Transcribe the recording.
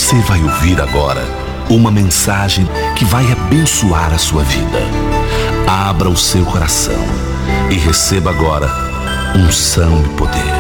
Você vai ouvir agora uma mensagem que vai abençoar a sua vida. Abra o seu coração e receba agora unção e poder.